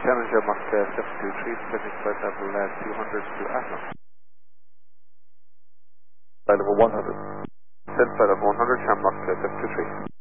Challenger Mach 723, descending flight level 200 to Athlone. Flight level 100. Descend flight level 100, Challenger Mach 723.